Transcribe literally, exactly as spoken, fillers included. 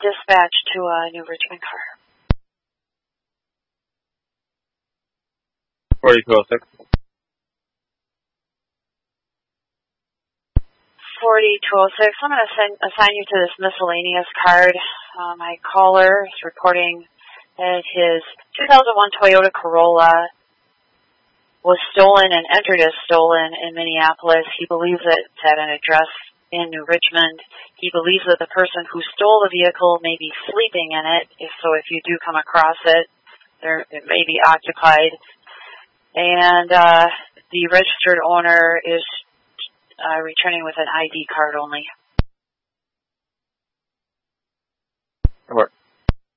dispatch to a New Richmond car. forty-two oh six. forty-two oh six, I'm going to send, assign you to this miscellaneous card. Uh, my caller is reporting that his two thousand one Toyota Corolla was stolen and entered as stolen in Minneapolis. He believes that it's at an address in New Richmond. He believes that the person who stole the vehicle may be sleeping in it. If so, if you do come across it, there, it may be occupied. And uh, the registered owner is uh, returning with an I D card only. Over.